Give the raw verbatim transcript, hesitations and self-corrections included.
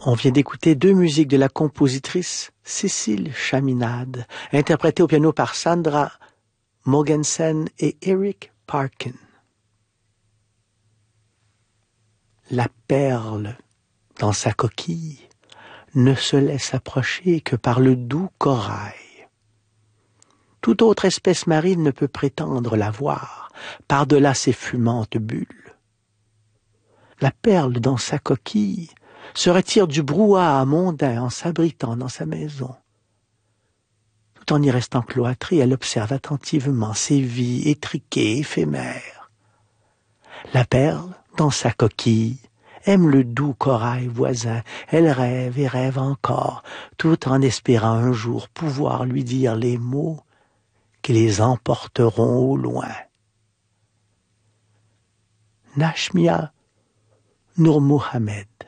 On vient d'écouter deux musiques de la compositrice Cécile Chaminade, interprétées au piano par Sandra Mogensen et Eric Parkin. La perle, dans sa coquille, ne se laisse approcher que par le doux corail. Toute autre espèce marine ne peut prétendre la voir par-delà ses fumantes bulles. La perle dans sa coquille se retire du brouhaha mondain en s'abritant dans sa maison. Tout en y restant cloîtrée, elle observe attentivement ces vies étriquées, éphémères. La perle, dans sa coquille, aime le doux corail voisin. Elle rêve et rêve encore, tout en espérant un jour pouvoir lui dire les mots qui les emporteront au loin. Nachmia Nour Mohamed.